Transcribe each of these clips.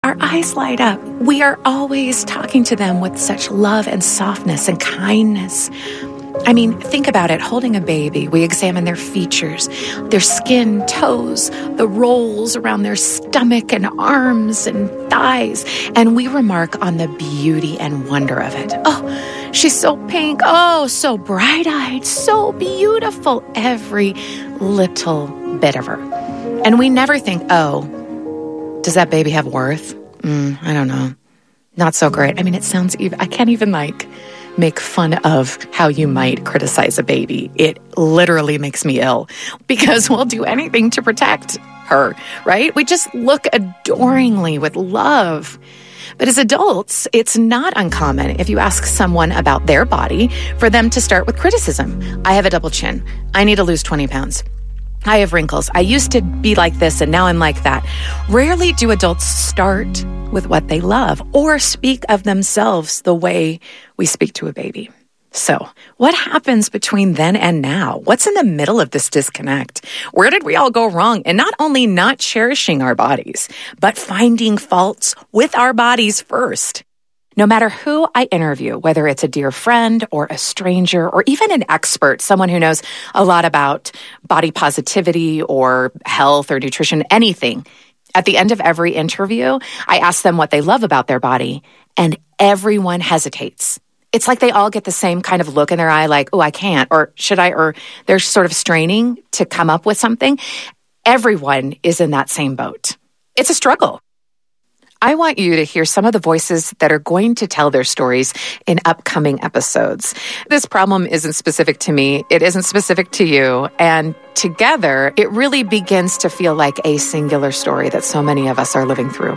our eyes light up. We are always talking to them with such love and softness and kindness. I mean, think about it. Holding a baby, we examine their features, their skin, toes, the rolls around their stomach and arms and thighs, and we remark on the beauty and wonder of it. Oh, she's so pink. Oh, so bright-eyed, so beautiful. Every little bit of her. And we never think, oh, does that baby have worth? I don't know. Not so great. I mean, it sounds I can't even make fun of how you might criticize a baby. It literally makes me ill because we'll do anything to protect her, right? We just look adoringly with love. But as adults, it's not uncommon if you ask someone about their body for them to start with criticism. I have a double chin. I need to lose 20 pounds. I have wrinkles. I used to be like this and now I'm like that. Rarely do adults start with what they love or speak of themselves the way we speak to a baby. So, what happens between then and now? What's in the middle of this disconnect? Where did we all go wrong? And not only not cherishing our bodies, but finding faults with our bodies first. No matter who I interview, whether it's a dear friend or a stranger or even an expert, someone who knows a lot about body positivity or health or nutrition, anything, at the end of every interview, I ask them what they love about their body, and everyone hesitates. It's like they all get the same kind of look in their eye, like, oh, I can't, or should I, or they're sort of straining to come up with something. Everyone is in that same boat. It's a struggle. I want you to hear some of the voices that are going to tell their stories in upcoming episodes. This problem isn't specific to me. It isn't specific to you. And together, it really begins to feel like a singular story that so many of us are living through.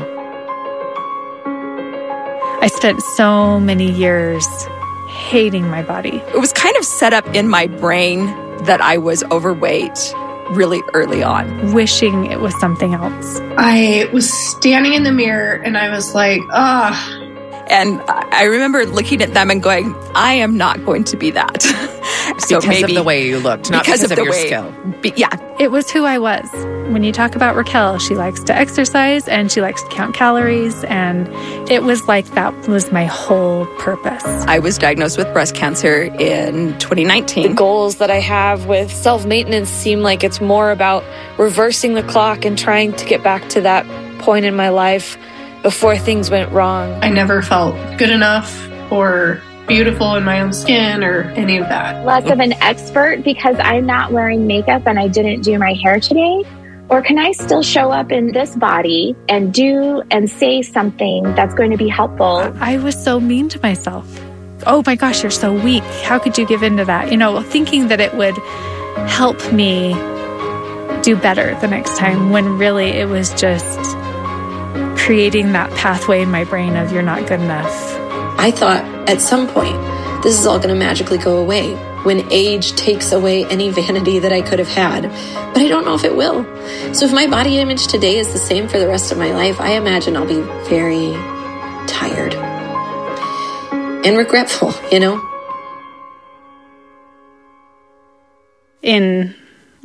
I spent so many years hating my body. It was kind of set up in my brain that I was overweight really early on. Wishing it was something else. I was standing in the mirror and I was like, And I remember looking at them and going, I am not going to be that. So because maybe of the way you looked, not because of your skill. Yeah. It was who I was. When you talk about Raquel, she likes to exercise and she likes to count calories. And it was like that was my whole purpose. I was diagnosed with breast cancer in 2019. The goals that I have with self-maintenance seem like it's more about reversing the clock and trying to get back to that point in my life before things went wrong. I never felt good enough or beautiful in my own skin or any of that. Less of an expert because I'm not wearing makeup and I didn't do my hair today? Or can I still show up in this body and do and say something that's going to be helpful? I was so mean to myself. Oh my gosh, you're so weak. How could you give in to that? You know, thinking that it would help me do better the next time when really it was just creating that pathway in my brain of you're not good enough. I thought at some point this is all going to magically go away when age takes away any vanity that I could have had. But I don't know if it will. So if my body image today is the same for the rest of my life, I imagine I'll be very tired and regretful, you know? In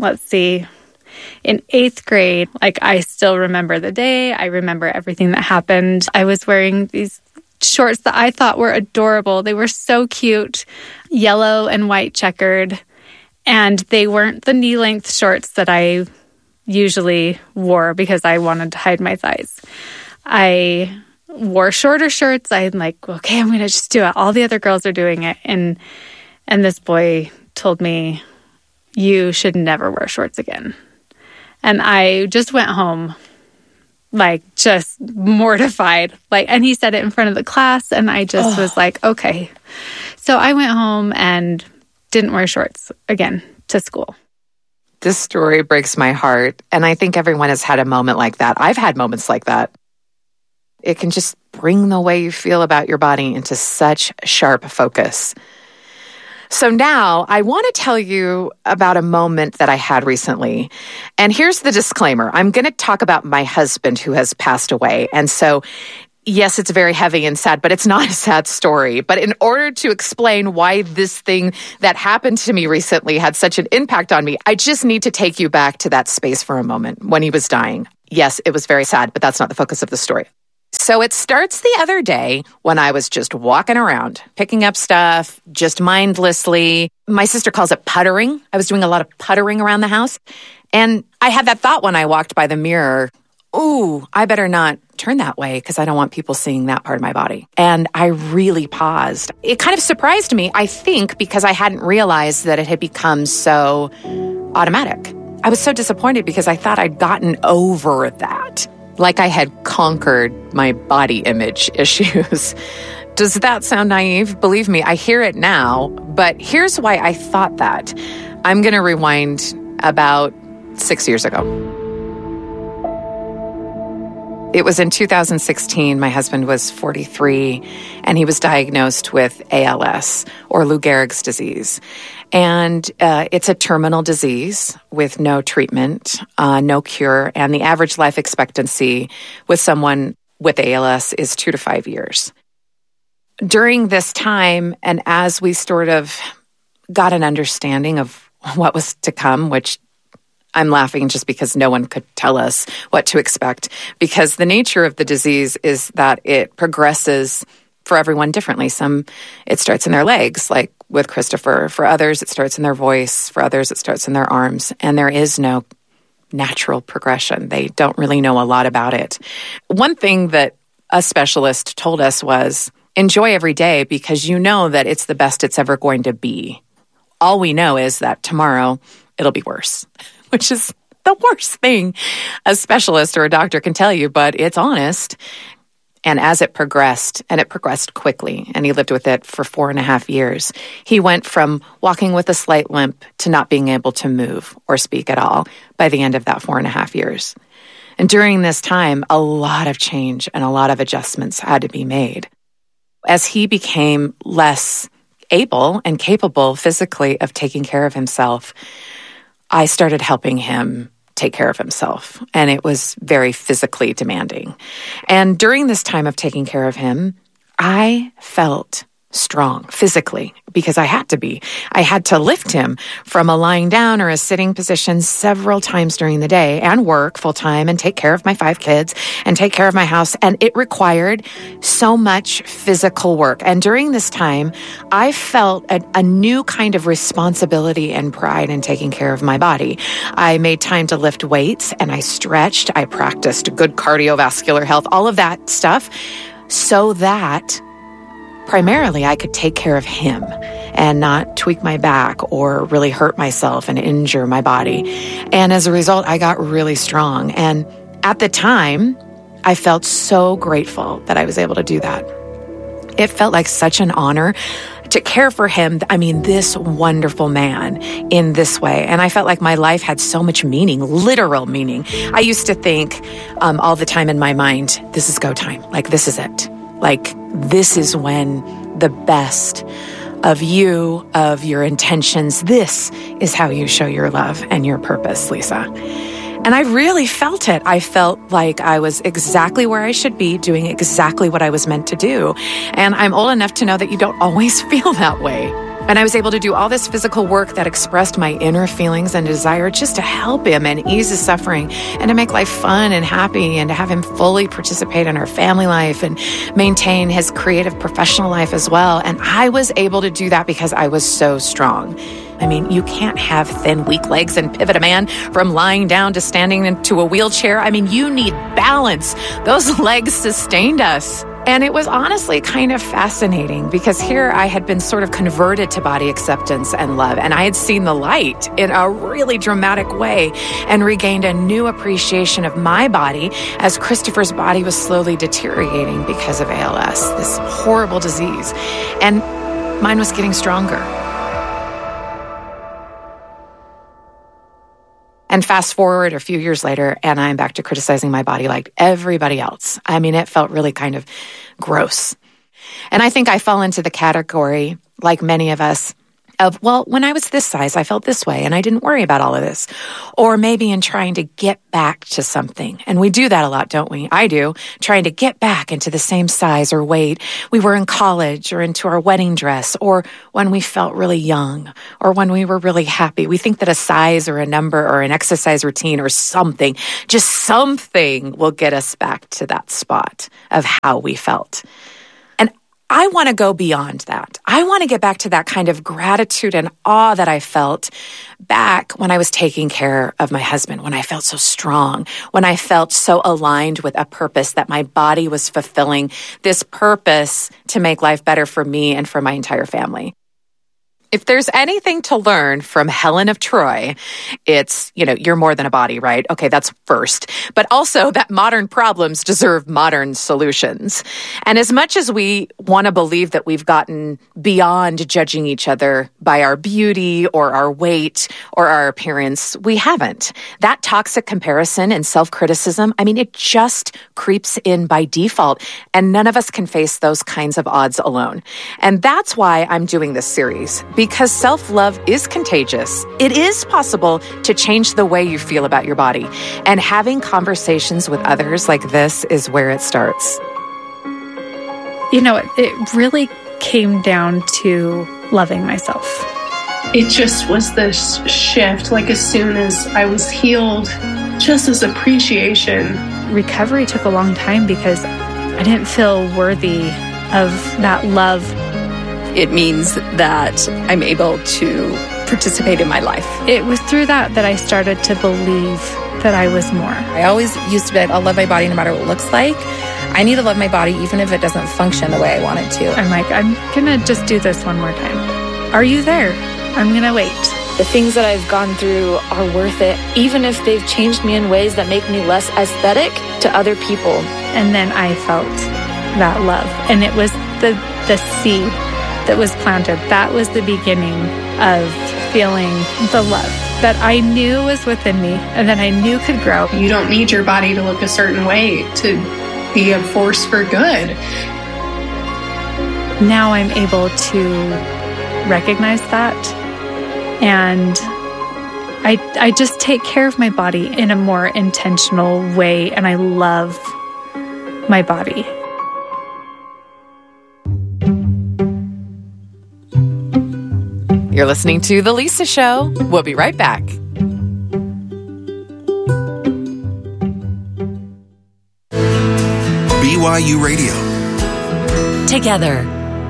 8th grade, I still remember the day. I remember everything that happened. I was wearing these shorts that I thought were adorable. They were so cute, yellow and white checkered, and they weren't the knee-length shorts that I usually wore because I wanted to hide my thighs. I wore shorter shirts. I'm like, okay, I'm going to just do it. All the other girls are doing it. And this boy told me, you should never wear shorts again. And I just went home, just mortified. And he said it in front of the class, and I just was like, okay. So I went home and didn't wear shorts again to school. This story breaks my heart, and I think everyone has had a moment like that. I've had moments like that. It can just bring the way you feel about your body into such sharp focus. So now I want to tell you about a moment that I had recently. And here's the disclaimer. I'm going to talk about my husband who has passed away. And so, yes, it's very heavy and sad, but it's not a sad story. But in order to explain why this thing that happened to me recently had such an impact on me, I just need to take you back to that space for a moment when he was dying. Yes, it was very sad, but that's not the focus of the story. So it starts the other day when I was just walking around, picking up stuff, just mindlessly. My sister calls it puttering. I was doing a lot of puttering around the house. And I had that thought when I walked by the mirror, ooh, I better not turn that way because I don't want people seeing that part of my body. And I really paused. It kind of surprised me, I think, because I hadn't realized that it had become so automatic. I was so disappointed because I thought I'd gotten over that. Like I had conquered my body image issues. Does that sound naive? Believe me, I hear it now, but here's why I thought that. I'm going to rewind about 6 years ago. It was in 2016. My husband was 43, and he was diagnosed with ALS, or Lou Gehrig's disease. And it's a terminal disease with no treatment, no cure, and the average life expectancy with someone with ALS is 2 to 5 years. During this time, and as we sort of got an understanding of what was to come, which I'm laughing just because no one could tell us what to expect, because the nature of the disease is that it progresses for everyone differently. Some, it starts in their legs, like with Christopher. For others, it starts in their voice. For others, it starts in their arms. And there is no natural progression. They don't really know a lot about it. One thing that a specialist told us was, enjoy every day because you know that it's the best it's ever going to be. All we know is that tomorrow it'll be worse, which is the worst thing a specialist or a doctor can tell you, but it's honest. And as it progressed, and it progressed quickly, and he lived with it for 4.5 years, he went from walking with a slight limp to not being able to move or speak at all by the end of that 4.5 years. And during this time, a lot of change and a lot of adjustments had to be made. As he became less able and capable physically of taking care of himself, I started helping him take care of himself, and it was very physically demanding. And during this time of taking care of him, I felt strong physically because I had to be. I had to lift him from a lying down or a sitting position several times during the day and work full time and take care of my 5 kids and take care of my house. And it required so much physical work. And during this time, I felt a new kind of responsibility and pride in taking care of my body. I made time to lift weights and I stretched. I practiced good cardiovascular health, all of that stuff, so that primarily, I could take care of him and not tweak my back or really hurt myself and injure my body. And as a result, I got really strong. And at the time, I felt so grateful that I was able to do that. It felt like such an honor to care for him. I mean, this wonderful man in this way. And I felt like my life had so much meaning, literal meaning. I used to think all the time in my mind, this is go time. Like, this is it. Like, this is when the best of you, of your intentions, this is how you show your love and your purpose, Lisa. And I really felt it. I felt like I was exactly where I should be, doing exactly what I was meant to do. And I'm old enough to know that you don't always feel that way. And I was able to do all this physical work that expressed my inner feelings and desire just to help him and ease his suffering and to make life fun and happy and to have him fully participate in our family life and maintain his creative professional life as well. And I was able to do that because I was so strong. I mean, you can't have thin, weak legs and pivot a man from lying down to standing into a wheelchair. I mean, you need balance. Those legs sustained us. And it was honestly kind of fascinating because here I had been sort of converted to body acceptance and love, and I had seen the light in a really dramatic way and regained a new appreciation of my body as Christopher's body was slowly deteriorating because of ALS, this horrible disease, and mine was getting stronger. And fast forward a few years later, and I'm back to criticizing my body like everybody else. I mean, it felt really kind of gross. And I think I fall into the category, like many of us, of, well, when I was this size, I felt this way and I didn't worry about all of this. Or maybe in trying to get back to something. And we do that a lot, don't we? I do. Trying to get back into the same size or weight we were in college or into our wedding dress or when we felt really young or when we were really happy. We think that a size or a number or an exercise routine or something, just something will get us back to that spot of how we felt. I want to go beyond that. I want to get back to that kind of gratitude and awe that I felt back when I was taking care of my husband, when I felt so strong, when I felt so aligned with a purpose that my body was fulfilling this purpose to make life better for me and for my entire family. If there's anything to learn from Helen of Troy, it's, you're more than a body, right? Okay, that's first. But also that modern problems deserve modern solutions. And as much as we want to believe that we've gotten beyond judging each other by our beauty or our weight or our appearance, we haven't. That toxic comparison and self-criticism, it just creeps in by default. And none of us can face those kinds of odds alone. And that's why I'm doing this series. Because self-love is contagious. It is possible to change the way you feel about your body. And having conversations with others like this is where it starts. It really came down to loving myself. It just was this shift, like as soon as I was healed, just this appreciation. Recovery took a long time because I didn't feel worthy of that love. It means that I'm able to participate in my life. It was through that I started to believe that I was more. I always used to be like, I'll love my body no matter what it looks like. I need to love my body even if it doesn't function the way I want it to. I'm like, I'm going to just do this one more time. Are you there? I'm going to wait. The things that I've gone through are worth it, even if they've changed me in ways that make me less aesthetic to other people. And then I felt that love. And it was the seed that was planted. That was the beginning of feeling the love that I knew was within me and that I knew could grow. You don't need your body to look a certain way to be a force for good. Now I'm able to recognize that, and I just take care of my body in a more intentional way, and I love my body. You're listening to The Lisa Show. We'll be right back. BYU Radio. Together.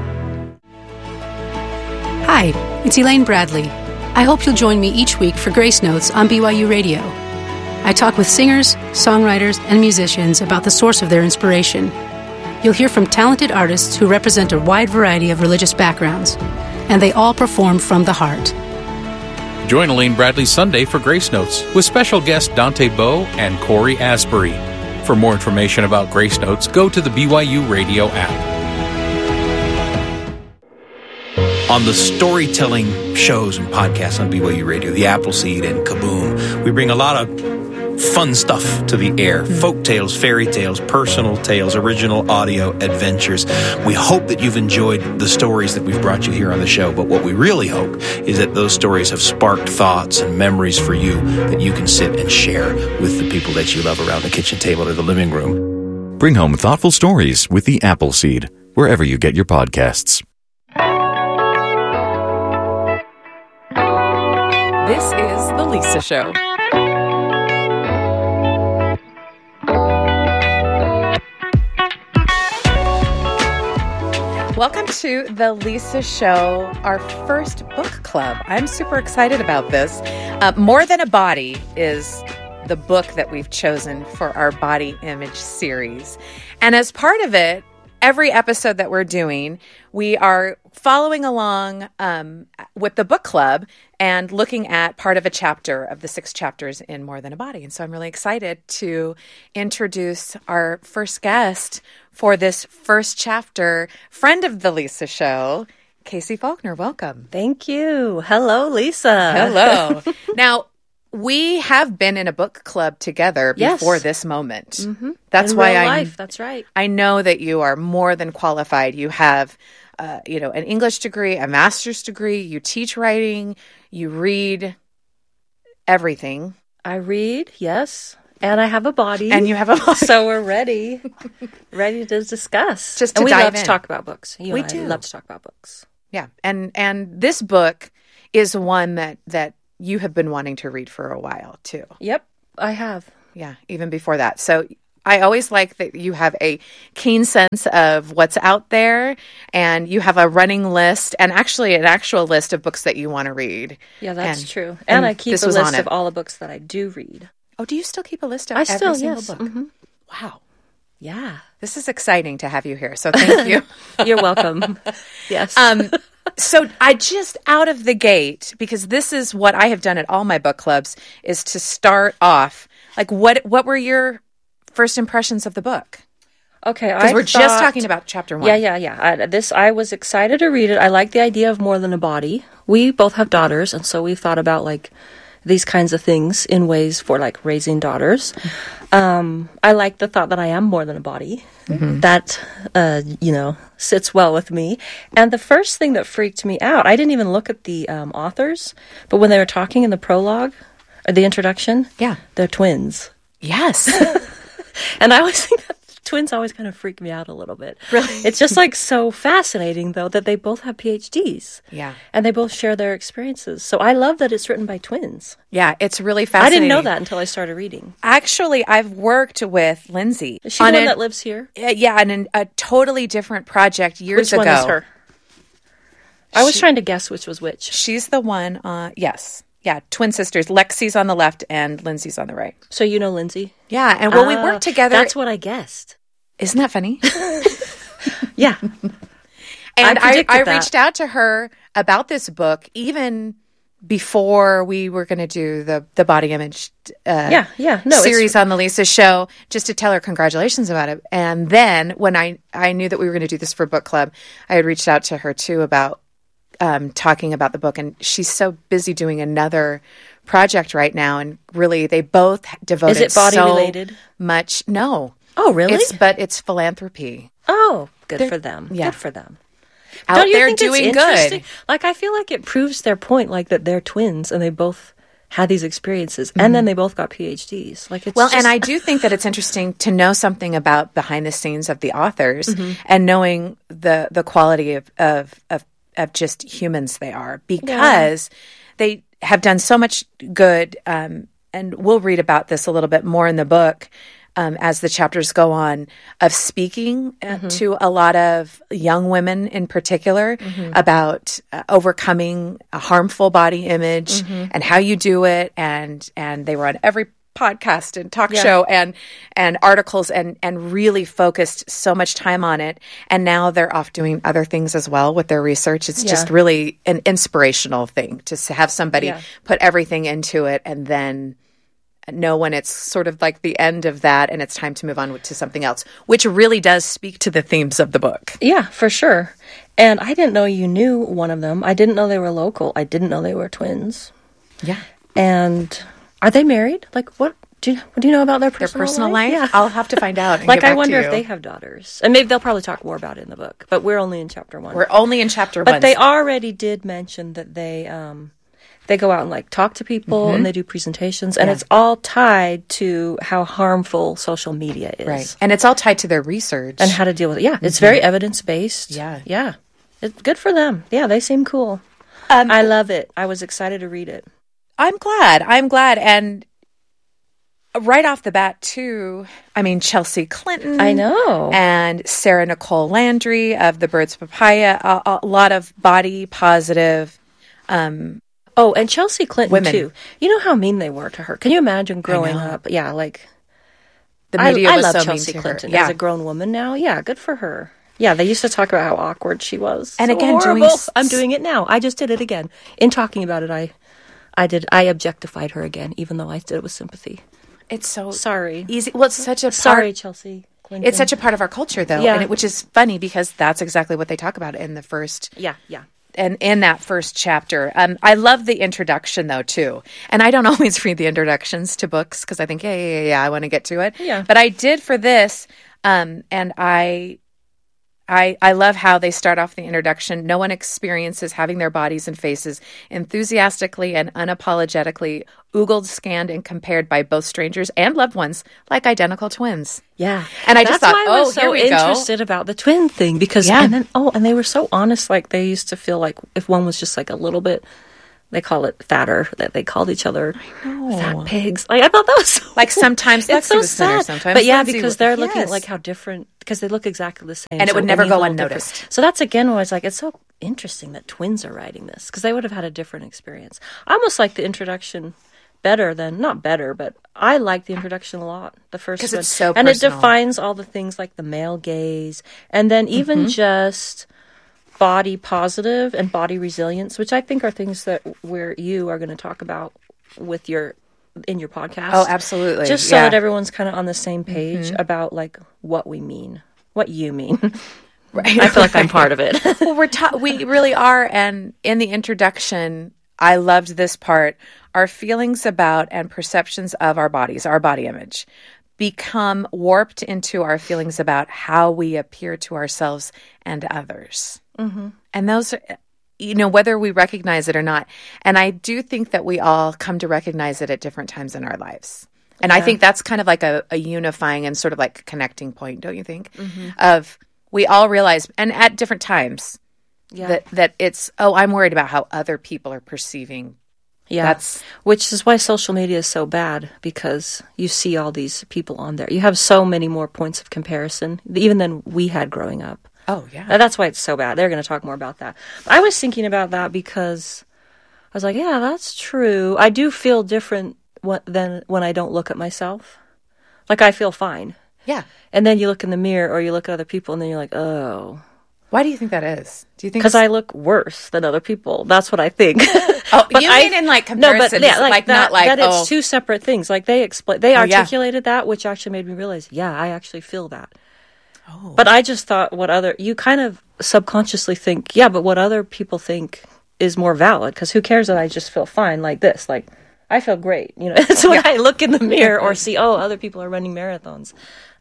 Hi, it's Elaine Bradley. I hope you'll join me each week for Grace Notes on BYU Radio. I talk with singers, songwriters, and musicians about the source of their inspiration. You'll hear from talented artists who represent a wide variety of religious backgrounds, and they all perform from the heart. Join Elaine Bradley Sunday for Grace Notes with special guests Dante Bowe and Corey Asbury. For more information about Grace Notes, go to the BYU Radio app. On the storytelling shows and podcasts on BYU Radio, the Appleseed and Kaboom, we bring a lot of fun stuff to the air. Folk tales, fairy tales, personal tales, original audio adventures. We hope that you've enjoyed the stories that we've brought you here on the show, but what we really hope is that those stories have sparked thoughts and memories for you that you can sit and share with the people that you love around the kitchen table or the living room. Bring home thoughtful stories with the Appleseed, wherever you get your podcasts. This is The Lisa Show. Welcome to The Lisa Show, our first book club. I'm super excited about this. More Than a Body is the book that we've chosen for our body image series. And as part of it, every episode that we're doing, we are following along with the book club and looking at part of a chapter of the 6 chapters in More Than a Body. And so I'm really excited to introduce our first guest for this first chapter, friend of The Lisa Show, Casey Faulkner. Welcome. Thank you. Hello, Lisa. Hello. Now, we have been in a book club together before this moment. Mm-hmm. That's in why real life. That's right. I know that you are more than qualified. You have an English degree, a master's degree. You teach writing. You read everything. I read, yes. And I have a body. And you have a body. So we're ready to discuss. Just to and we dive love in. to talk about books. We do. love to talk about books. Yeah. And this book is one that you have been wanting to read for a while, too. Yep, I have. Yeah, even before that. So I always like that you have a keen sense of what's out there, and you have a running list, and actually an actual list of books that you want to read. Yeah, that's true. And I keep a list of all the books that I do read. Oh, do you still keep a list of every single book? Mm-hmm. Wow. Yeah. This is exciting to have you here, so thank you. You're welcome. Yes. So I just out of the gate, because this is what I have done at all my book clubs, is to start off, like what were your first impressions of the book? Okay, because we're just talking about chapter 1. Yeah. I was excited to read it. I like the idea of more than a body. We both have daughters, and so we've thought about like these kinds of things in ways for like raising daughters. I like the thought that I am more than a body. Mm-hmm. That, sits well with me. And the first thing that freaked me out, I didn't even look at the authors, but when they were talking in the prologue, or the introduction, they're twins. Yes. And I always think that twins always kind of freak me out a little bit. Really? It's just like so fascinating, though, that they both have PhDs. Yeah. And they both share their experiences. So I love that it's written by twins. Yeah, it's really fascinating. I didn't know that until I started reading. Actually, I've worked with Lindsay. Is she the one that lives here? Yeah, on a totally different project years ago. Which one is her? I was trying to guess which was which. She's the one, yes. Yeah, twin sisters. Lexi's on the left and Lindsay's on the right. So you know Lindsay? Yeah, and we worked together. That's what I guessed. Isn't that funny? Yeah. And I reached out to her about this book even before we were going to do the body image series on the Lisa Show, just to tell her congratulations about it. And then when I knew that we were going to do this for book club, I had reached out to her too about talking about the book. And she's so busy doing another project right now. And really, they both devoted Is it body related? Much. No. Oh, really? It's philanthropy. Oh, good for them. Yeah. Good for them. Out Don't you there think doing it's good. Like, I feel like it proves their point, like that they're twins and they both had these experiences, and then they both got PhDs. Like, it's and I do think that it's interesting to know something about behind the scenes of the authors and knowing the quality of just humans they are, because they have done so much good. And we'll read about this a little bit more in the book. As the chapters go on, of speaking to a lot of young women in particular about overcoming a harmful body image and how you do it. And they were on every podcast and talk show and articles and really focused so much time on it. And now they're off doing other things as well with their research. It's just really an inspirational thing to have somebody put everything into it and then know when it's sort of like the end of that and it's time to move on to something else, which really does speak to the themes of the book. Yeah, for sure. And I didn't know you knew one of them. I didn't know they were local. I didn't know they were twins. Yeah. And are they married? Like, what do you know about their personal life? Yeah. I'll have to find out. And like, get back I wonder to if they have daughters. And maybe they'll probably talk more about it in the book. But we're only in chapter 1. We're only in chapter 1. But they already did mention that they go out and like talk to people and they do presentations, and it's all tied to how harmful social media is. Right. And it's all tied to their research. And how to deal with it. Yeah. It's very evidence-based. Yeah. Yeah. It's good for them. Yeah, they seem cool. I love it. I was excited to read it. I'm glad. And right off the bat, too, I mean, Chelsea Clinton. I know. And Sarah Nicole Landry of the Birds Papaya. A lot of body positive Oh, and Chelsea Clinton, women. too. You know how mean they were to her. Can you imagine growing up? Yeah, like... The media was love so Chelsea mean to Clinton her. Yeah. as a grown woman now. Yeah, good for her. Yeah, they used to talk about how awkward she was. And so again, horrible. I'm doing it now. I just did it again. In talking about it, I objectified her again, even though I did it with sympathy. It's so sorry. Easy. Well, it's such a part... Sorry, Chelsea Clinton. It's such a part of our culture, though, which is funny because that's exactly what they talk about in the first... Yeah. And in that first chapter. I love the introduction, though, too. And I don't always read the introductions to books because I think, yeah, I want to get to it. Yeah. But I did for this, and I I love how they start off the introduction. No one experiences having their bodies and faces enthusiastically and unapologetically oogled, scanned, and compared by both strangers and loved ones like identical twins. Yeah. And I just That's thought, why I was here so we go. interested about the twin thing because, and they were so honest. Like they used to feel like if one was just like a little bit, they call it fatter, that they called each other fat pigs. Like I thought that was so like sometimes it's Lexi so was thinner, sad. sometimes But yeah, Lindsay because was- they're looking yes. at like how different, because they look exactly the same. And it would never any go little unnoticed. difference. So that's again why it's like, it's so interesting that twins are writing this because they would have had a different experience. I almost like the introduction better than, not better, but I like the introduction a lot. The first one. Because it's so and personal. it defines all the things like the male gaze and then even just body positive and body resilience, which I think are things that where you are going to talk about with in your podcast. Oh, absolutely. Just so that everyone's kind of on the same page about like what we mean, what you mean. Right. I feel like I'm part of it. Well, we really are. And in the introduction, I loved this part. Our feelings about and perceptions of our bodies, our body image, become warped into our feelings about how we appear to ourselves and others. Mm-hmm. And those are, whether we recognize it or not. And I do think that we all come to recognize it at different times in our lives. And I think that's kind of like a unifying and sort of like a connecting point, don't you think? Mm-hmm. Of we all realize, and at different times, that it's, I'm worried about how other people are perceiving. Yeah, which is why social media is so bad, because you see all these people on there. You have so many more points of comparison, even than we had growing up. Oh, yeah. That's why it's so bad. They're going to talk more about that. I was thinking about that because I was like, yeah, that's true. I do feel different than when I don't look at myself. Like, I feel fine. Yeah. And then you look in the mirror or you look at other people and then you're like, oh. Why do you think that is? Do you think because I look worse than other people? That's what I think. But you mean in like comparison? No, but like that, not like that it's two separate things. Like they articulated that, which actually made me realize, yeah, I actually feel that. Oh. But I just thought you kind of subconsciously think, yeah, but what other people think is more valid, because who cares that I just feel fine like this? Like, I feel great. So when I look in the mirror or see, other people are running marathons.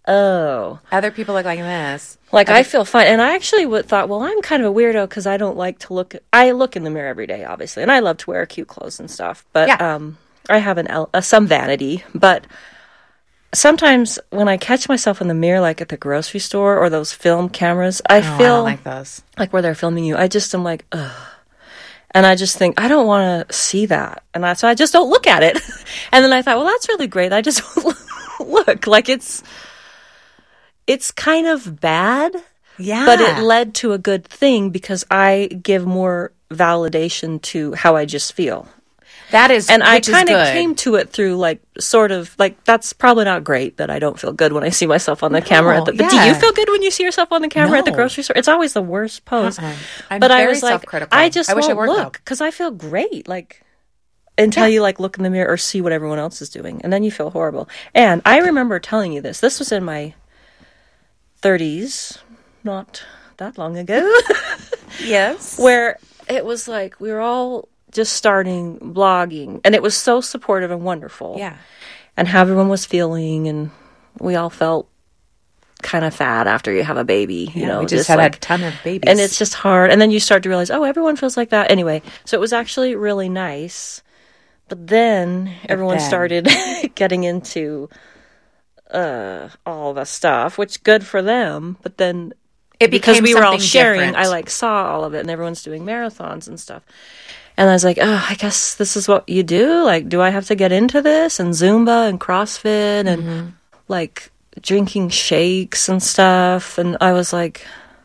Oh. Other people look like this. Like, I feel fine. And I actually thought, well, I'm kind of a weirdo because I don't like to I look in the mirror every day, obviously. And I love to wear cute clothes and stuff. But I have some vanity. But sometimes when I catch myself in the mirror, like at the grocery store or those film cameras, I feel I don't like those. Like where they're filming you. I just am like, ugh. And I just think, I don't want to see that. And so I just don't look at it. And then I thought, well, that's really great. I just look. Like it's kind of bad. Yeah. But it led to a good thing because I give more validation to how I just feel. That is, and I kind of came to it through like sort of like, that's probably not great that I don't feel good when I see myself on the camera. But do you feel good when you see yourself on the camera at the grocery store? It's always the worst pose. I'm but very I was like, self-critical. I just wish won't I weren't look because I feel great. Like until you like look in the mirror or see what everyone else is doing, and then you feel horrible. And I remember telling you this. This was in my 30s, not that long ago. Yes. Where it was like we were all just starting blogging, and it was so supportive and wonderful. Yeah. And how everyone was feeling, and we all felt kind of fat after you have a baby. You know, we just had a ton of babies. And it's just hard. And then you start to realize, everyone fels like that. Anyway, so it was actually really nice. But then everyone started getting into all the stuff, which good for them. But then because we were all sharing, I like saw all of it, and everyone's doing marathons and stuff. And I was like, I guess this is what you do? Like, do I have to get into this? And Zumba and CrossFit and like drinking shakes and stuff. And I was like,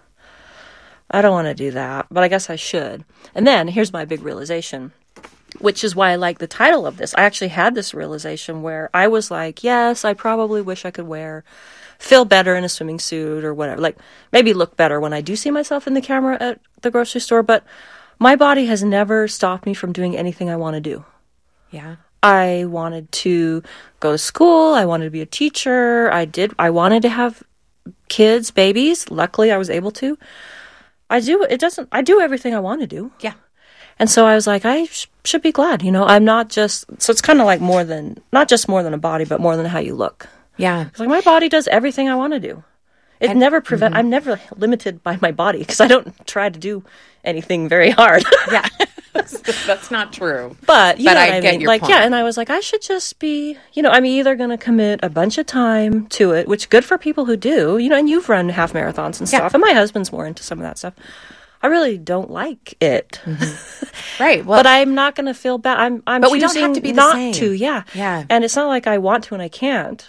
I don't want to do that, but I guess I should. And then here's my big realization, which is why I like the title of this. I actually had this realization where I was like, yes, I probably wish I could feel better in a swimming suit or whatever. Like maybe look better when I do see myself in the camera at the grocery store, but my body has never stopped me from doing anything I want to do. Yeah. I wanted to go to school. I wanted to be a teacher. I wanted to have kids, babies. Luckily, I was able to. I do everything I want to do. Yeah. And so I was like, I should be glad. I'm not just, so it's kind of like not just more than a body, but more than how you look. Yeah. It's like my body does everything I want to do. It never prevent. I'm never limited by my body because I don't try to do anything very hard. Yeah, that's not true. But you know I what I get mean. your Like, point. yeah, and I was like, I should just be, I'm either going to commit a bunch of time to it, which good for people who do, and you've run half marathons and stuff, and my husband's more into some of that stuff. I really don't like it. Right. Well, but I'm not going to feel bad. I'm but we don't have to be the not same. to. Yeah. Yeah. And it's not like I want to and I can't.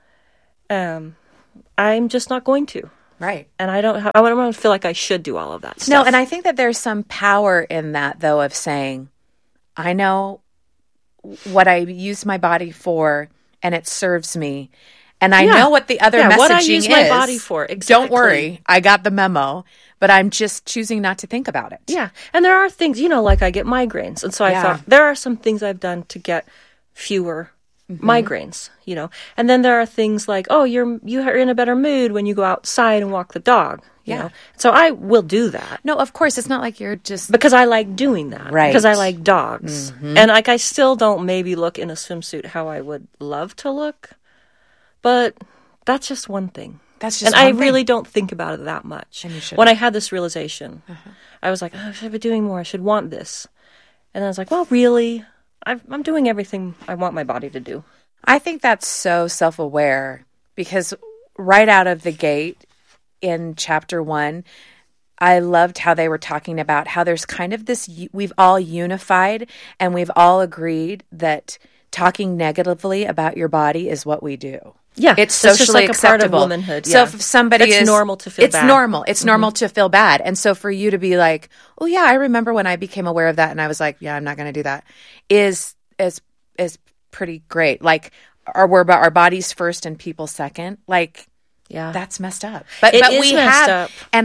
I'm just not going to. Right. And I don't feel like I should do all of that stuff. No, and I think that there's some power in that, though, of saying, I know what I use my body for, and it serves me. And I know what the other messaging what I use is. my body for. Exactly. Don't worry, I got the memo, but I'm just choosing not to think about it. Yeah. And there are things, like I get migraines. And so I thought, there are some things I've done to get fewer migraines, and then there are things like, you're in a better mood when you go outside and walk the dog, you know? So I will do that. No, of course, it's not like you're just... Because I like doing that. Right. Because I like dogs. And I still don't maybe look in a swimsuit how I would love to look, but that's just one thing. That's just and one I really don't think about it that much. And you shouldn't. When I had this realization, I was like, I should be doing more. I should want this. And I was like, well, really? I'm doing everything I want my body to do. I think that's so self-aware because right out of the gate in chapter 1, I loved how they were talking about how there's kind of this, we've all unified and we've all agreed that talking negatively about your body is what we do. Yeah, it's socially just like acceptable. A part of womanhood. So if somebody it's normal to feel bad. It's normal. It's normal to feel bad. And so for you to be like, oh yeah, I remember when I became aware of that, and I was like, yeah, I'm not going to do that, is pretty great. Like, we're about our bodies first and people second. Like, yeah, that's messed up. But we messed have, up. and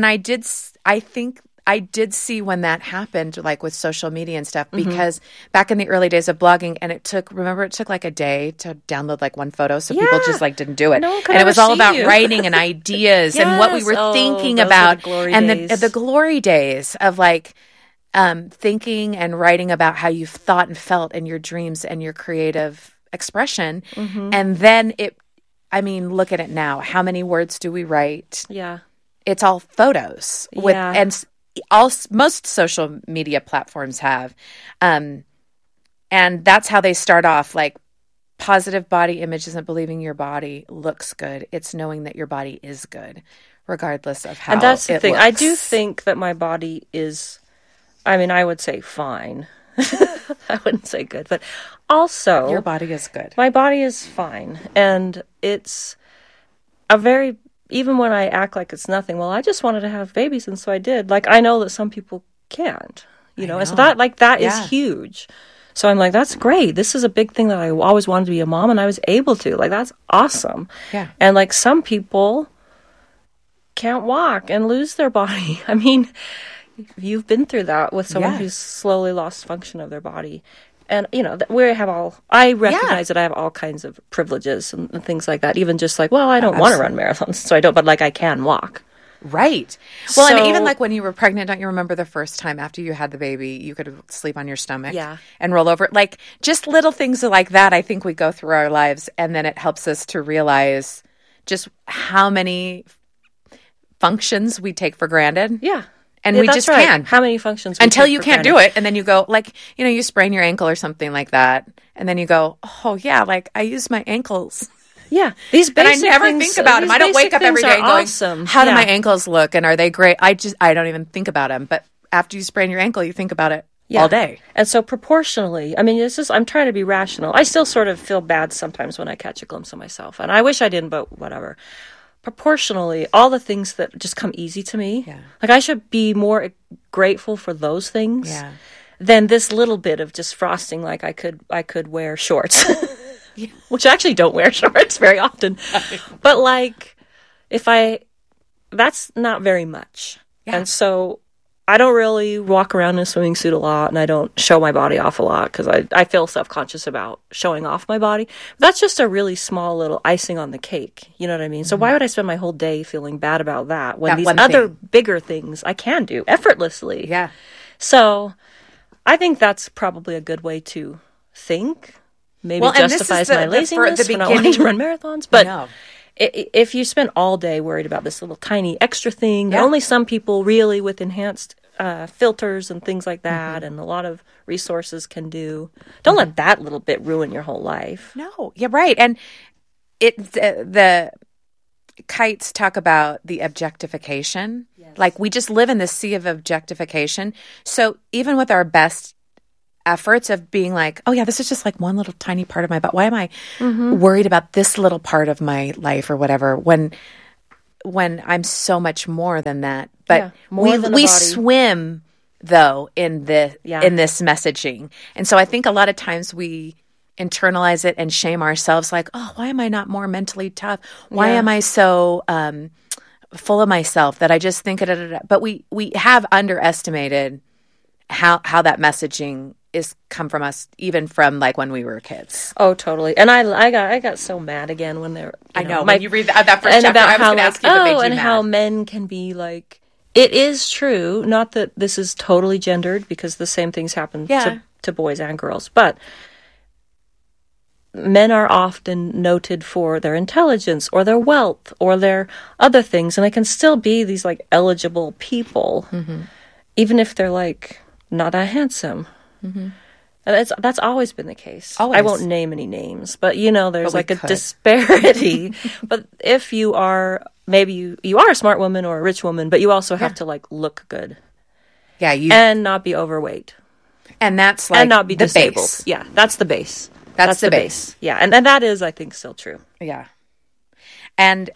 I think I did see when that happened, like with social media and stuff, because back in the early days of blogging, and it took like a day to download like one photo, so people just like didn't do it. No one could and it ever was all see about you. writing and ideas and what we were thinking about, and the glory days of like thinking and writing about how you've thought and felt and your dreams and your creative expression, and then look at it now. How many words do we write? Yeah, it's all photos most social media platforms have. And that's how they start off, like positive body image isn't believing your body looks good. It's knowing that your body is good, regardless of how And that's the thing. looks. I do think that my body is, I would say fine. I wouldn't say good, but also... Your body is good. My body is fine. And it's even when I act like it's nothing, well, I just wanted to have babies, and so I did. Like, I know that some people can't, and so that is huge. So I'm like, that's great. This is a big thing that I always wanted to be a mom, and I was able to. Like, that's awesome. Yeah. And, like, some people can't walk and lose their body. You've been through that with someone who's slowly lost function of their body. And, I recognize that I have all kinds of privileges and things like that. Even just like, well, I don't want to run marathons, so I don't, but like I can walk. Right. Well, and even like when you were pregnant, don't you remember the first time after you had the baby, you could sleep on your stomach and roll over? Like just little things like that, I think we go through our lives, and then it helps us to realize just how many functions we take for granted. Yeah. And we just can't. How many functions? Until you can't do it. And then you go, like, you sprain your ankle or something like that. And then you go, oh, yeah, like I use my ankles. Yeah. These basic and I never think about them. I don't wake up every day going, how do my ankles look? And are they great? I don't even think about them. But after you sprain your ankle, you think about it all day. And so proportionally, I'm trying to be rational. I still sort of feel bad sometimes when I catch a glimpse of myself. And I wish I didn't, but whatever. Proportionally, all the things that just come easy to me, like I should be more grateful for those things than this little bit of just frosting. Like I could wear shorts, which I actually don't wear shorts very often, but like that's not very much, and so I don't really walk around in a swimming suit a lot, and I don't show my body off a lot because I feel self-conscious about showing off my body. That's just a really small little icing on the cake. You know what I mean? So why would I spend my whole day feeling bad about that when these other bigger things I can do effortlessly? Yeah. So I think that's probably a good way to think. Maybe justifies my laziness for not wanting to run marathons. But if you spend all day worried about this little tiny extra thing that only some people really with enhanced filters and things like that and a lot of resources can do, don't let that little bit ruin your whole life. No, you're right. And the Kites talk about the objectification. Yes. Like, we just live in this sea of objectification. So even with our best efforts of being like, oh yeah, this is just like one little tiny part of my body. Why am I worried about this little part of my life or whatever when I'm so much more than that? But we swim though in this messaging. And so I think a lot of times we internalize it and shame ourselves like, oh, why am I not more mentally tough? Why am I so full of myself that I just think but we have underestimated how that messaging is come from us, even from like when we were kids. Oh, totally. And I got so mad again when they're. I know when you read that first chapter. I was going to ask you what made you mad. How men can be like. It is true. Not that this is totally gendered, because the same things happen to boys and girls, but men are often noted for their intelligence or their wealth or their other things, and they can still be these like eligible people, even if they're like not that handsome. And that's always been the case. Always. I won't name any names, but there's like a disparity. But if you are, maybe you are a smart woman or a rich woman, but you also have to like look good. Yeah, and not be overweight. And that's like and not be the disabled. Base. Yeah, that's the base. That's the base. Yeah, and that is, I think, still true. Yeah. And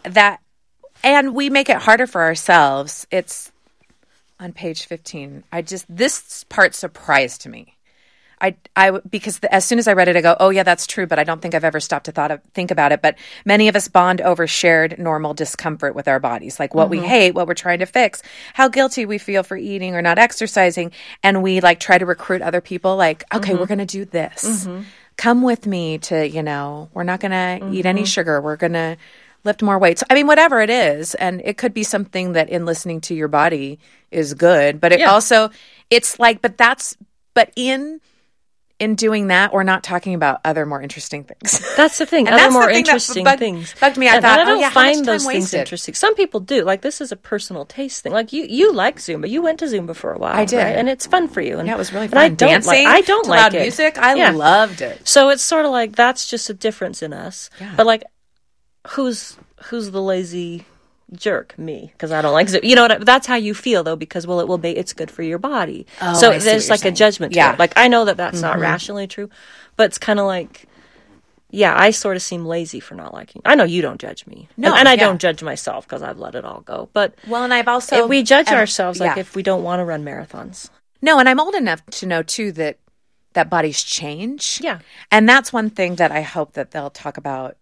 we make it harder for ourselves. It's on page 15. This part surprised me. Because as soon as I read it, I go, oh yeah, that's true, but I don't think I've ever stopped to think about it. But many of us bond over shared normal discomfort with our bodies, like what we hate, what we're trying to fix, how guilty we feel for eating or not exercising. And we like try to recruit other people like, okay, we're going to do this. Come with me to, we're not going to eat any sugar. We're going to lift more weights. I mean, whatever it is. And it could be something that in listening to your body is good, but it also, it's like, but in doing that, we're not talking about other more interesting things. That's the thing. Other more interesting things. Bugged me. I thought, I don't find those things interesting. Some people do. Like, this is a personal taste thing. Like, you like Zumba. You went to Zumba for a while. I did. Right? And it's fun for you. And it was really fun. I don't like loud it. Music. I loved it. So it's sort of like, that's just a difference in us. Yeah. But like, who's the lazy jerk? Me, because I don't like Zumba. That's how you feel though, because it's good for your body. So there's like a judgment to it. Like, I know that that's not rationally true, but it's kind of like, I sort of seem lazy for not liking. I know you don't judge me. No, and I don't judge myself because I've let it all go. But and I've also, if we judge ourselves, like if we don't want to run marathons. No, and I'm old enough to know too that bodies change. Yeah. And that's one thing that I hope that they'll talk about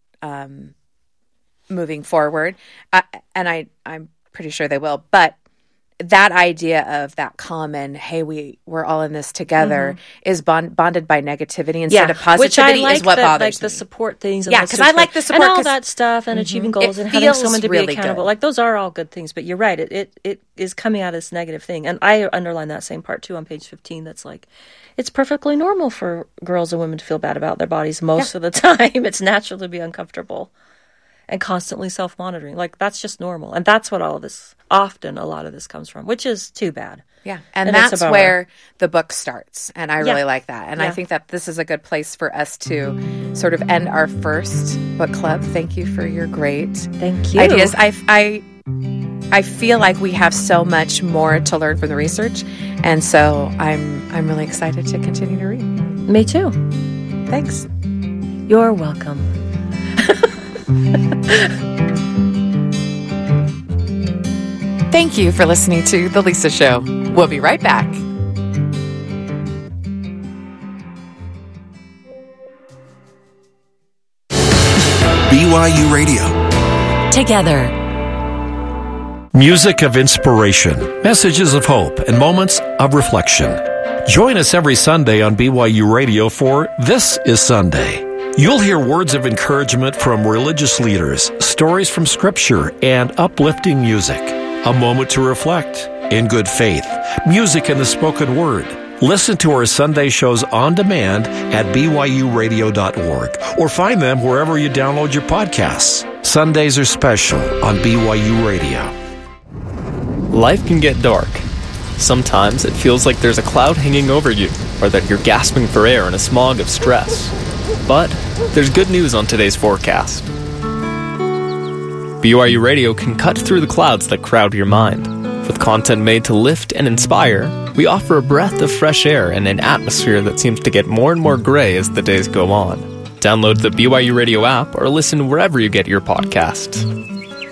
moving forward. And I'm pretty sure they will. But that idea of that common, hey, we're all in this together, is bonded by negativity instead of positivity, which I like is what bothers like me. the support things. And because I like the support. And all that stuff and achieving goals and having someone to be accountable. Like, those are all good things. But you're right. It is coming out of this negative thing. And I underline that same part too on page 15. That's like, it's perfectly normal for girls and women to feel bad about their bodies most of the time. It's natural to be uncomfortable and constantly self-monitoring. Like, that's just normal. And that's what a lot of this comes from, which is too bad. Yeah. And that's where the book starts. And I really like that. And I think that this is a good place for us to sort of end our first book club. Thank you for your great ideas. I feel like we have so much more to learn from the research. And so I'm really excited to continue to read. Me too. Thanks. You're welcome. Thank you for listening to The Lisa Show. We'll be right back. BYU Radio. Together. Music of inspiration, messages of hope, and moments of reflection. Join us every Sunday on BYU Radio for This is Sunday. You'll hear words of encouragement from religious leaders, stories from Scripture, and uplifting music. A moment to reflect in good faith, music in the spoken word. Listen to our Sunday shows on demand at byuradio.org or find them wherever you download your podcasts. Sundays are special on BYU Radio. Life can get dark. Sometimes it feels like there's a cloud hanging over you, or that you're gasping for air in a smog of stress. But there's good news on today's forecast. BYU Radio can cut through the clouds that crowd your mind. With content made to lift and inspire, we offer a breath of fresh air in an atmosphere that seems to get more and more gray as the days go on. Download the BYU Radio app or listen wherever you get your podcasts.